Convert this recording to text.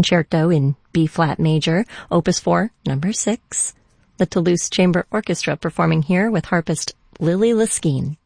Concerto in B-flat major, Opus 4, number 6. The Toulouse Chamber Orchestra performing here with harpist Lily Liskine.